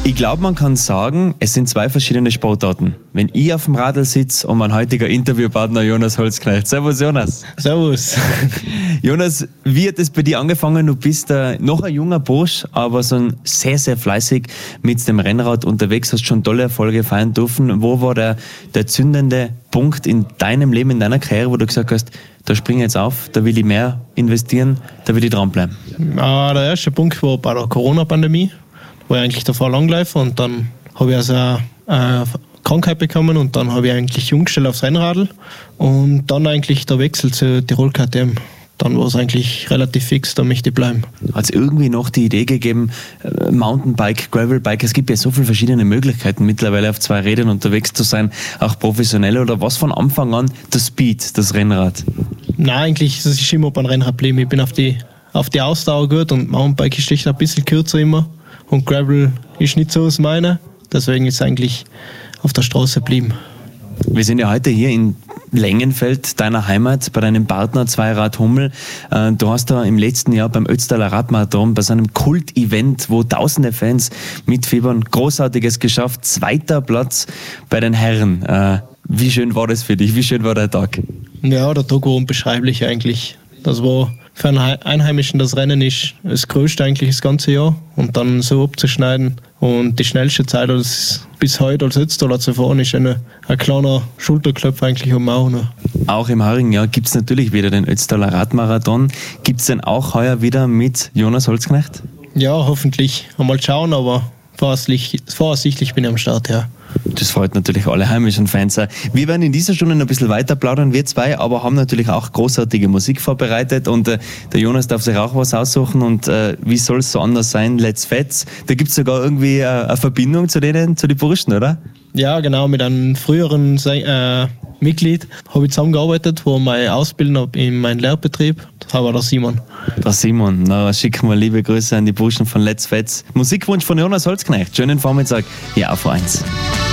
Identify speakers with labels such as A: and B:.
A: Ich glaube, man kann sagen, es sind zwei verschiedene Sportarten. Wenn ich auf dem Radl sitze und mein heutiger Interviewpartner Jonas Holzknecht. Servus Jonas.
B: Servus.
A: Jonas, wie hat es bei dir angefangen? Du bist noch ein junger Bursch, aber so sehr, sehr fleißig mit dem Rennrad unterwegs, hast schon tolle Erfolge feiern dürfen. Wo war der zündende Punkt in deinem Leben, in deiner Karriere, wo du gesagt hast, da springe ich jetzt auf, da will ich mehr investieren, da will ich dranbleiben?
B: Der erste Punkt war bei der Corona-Pandemie. War ich eigentlich davor Langläufer und dann habe ich also eine Krankheit bekommen und dann habe ich eigentlich umgestellt aufs Rennradl und dann eigentlich der Wechsel zu Tirol KTM. Dann war es eigentlich relativ fix, da möchte ich bleiben.
A: Hat es irgendwie noch die Idee gegeben, Mountainbike, Gravelbike, es gibt ja so viele verschiedene Möglichkeiten mittlerweile auf zwei Rädern unterwegs zu sein, auch professionell, oder was von Anfang an der Speed, das Rennrad?
B: Nein, eigentlich ist es immer beim Rennrad geblieben. Ich bin auf die Ausdauer gut und Mountainbike ist schlicht ein bisschen kürzer immer. Und Gravel ist nicht so das meine, deswegen ist es eigentlich auf der Straße geblieben.
A: Wir sind ja heute hier in Längenfeld, deiner Heimat, bei deinem Partner Zweirad Hummel. Du hast da im letzten Jahr beim Ötztaler Radmarathon, bei so einem Kult-Event, wo tausende Fans mitfiebern, Großartiges geschafft. 2. Platz bei den Herren. Wie schön war das für dich? Wie schön war der Tag?
B: Ja, der Tag war unbeschreiblich eigentlich. Das war für einen Einheimischen, das Rennen ist das Größte eigentlich das ganze Jahr. Und dann so abzuschneiden und die schnellste Zeit bis heute als Ötztaler zu fahren, ist ein kleiner Schulterklopfer eigentlich um auch noch.
A: Auch im heurigen Jahr gibt es natürlich wieder den Ötztaler Radmarathon. Gibt es den auch heuer wieder mit Jonas Holzknecht?
B: Ja, hoffentlich. Mal schauen, aber voraussichtlich bin ich am Start, ja.
A: Das freut natürlich alle heimischen Fans. Wir werden in dieser Stunde noch ein bisschen weiter plaudern, wir zwei, aber haben natürlich auch großartige Musik vorbereitet und der Jonas darf sich auch was aussuchen und wie soll es so anders sein, Let's Fets. Da gibt es sogar irgendwie eine Verbindung zu den Burschen, oder?
B: Ja, genau, mit einem früheren Mitglied habe ich zusammengearbeitet, wo ich ausbilden habe in meinem Lehrbetrieb. Das war der Simon.
A: Der Simon, na, schicken wir liebe Grüße an die Burschen von Let's Fets. Musikwunsch von Jonas Holzknecht. Schönen Vormittag hier auf 1.